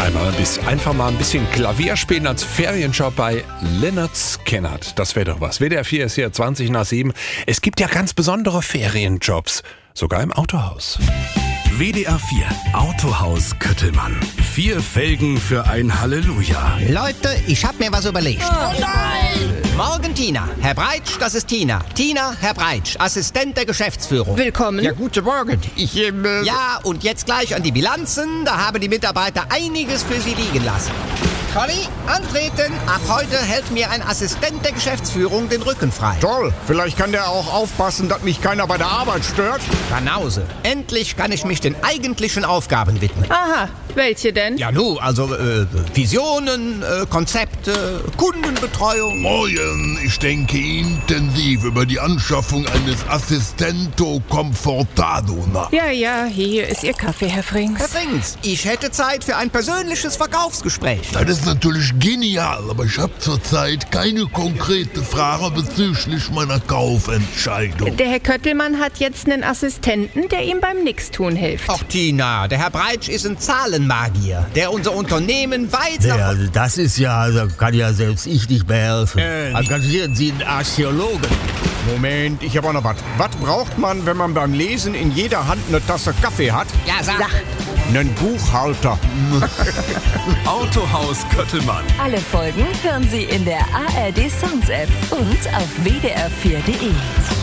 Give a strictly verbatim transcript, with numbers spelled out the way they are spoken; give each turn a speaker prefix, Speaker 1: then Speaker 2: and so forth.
Speaker 1: Einmal ein bisschen, einfach mal ein bisschen Klavier spielen als Ferienjob bei Lynyrd Skynyrd. Das wäre doch was. W D R vier ist hier zwanzig nach sieben. Es gibt ja ganz besondere Ferienjobs, sogar im Autohaus.
Speaker 2: W D R vier Autohaus Köttelmann. Vier Felgen für ein Halleluja.
Speaker 3: Leute, ich hab mir was überlegt.
Speaker 4: Oh nein!
Speaker 3: Morgen Tina. Herr Breitsch, das ist Tina. Tina, Herr Breitsch, Assistent der Geschäftsführung.
Speaker 4: Willkommen.
Speaker 5: Ja, guten Morgen. Ich, ähm, äh,
Speaker 3: Ja, und jetzt gleich an die Bilanzen. Da haben die Mitarbeiter einiges für Sie liegen lassen. Conny, antreten. Ab heute hält mir ein Assistent der Geschäftsführung den Rücken frei.
Speaker 5: toll. Vielleicht kann der auch aufpassen, dass mich keiner bei der Arbeit stört.
Speaker 3: Banause. Endlich kann ich mich den eigentlichen Aufgaben widmen.
Speaker 4: Aha, welche denn?
Speaker 3: Ja, nu, also äh, Visionen, äh, Konzepte, Kundenbetreuung.
Speaker 6: Morgen, ich denke intensiv über die Anschaffung eines Assistento Confortado nach.
Speaker 4: Ja, ja, hier ist Ihr Kaffee, Herr Frings.
Speaker 3: Herr Frings, ich hätte Zeit für ein persönliches Verkaufsgespräch.
Speaker 6: Das ist natürlich genial, aber ich habe zurzeit keine konkrete Frage bezüglich meiner Kaufentscheidung.
Speaker 4: Der Herr Köttelmann hat jetzt einen Assistenten, der ihm beim Nixtun hilft.
Speaker 3: Ach, Tina, der Herr Breitsch ist ein Zahlenmagier, der unser Unternehmen weit
Speaker 7: Ja,
Speaker 3: nach...
Speaker 7: also das ist ja, also kann ja selbst ich nicht mehr helfen.
Speaker 5: Äh,
Speaker 7: Engagieren Sie einen Archäologen.
Speaker 5: Moment, ich habe auch noch was. Was braucht man, wenn man beim Lesen in jeder Hand eine Tasse Kaffee hat?
Speaker 3: Ja, sag.
Speaker 5: Einen Buchhalter.
Speaker 2: Autohaus Köttelmann.
Speaker 8: Alle Folgen hören Sie in der A R D Sounds App und auf w d r vier punkt d e.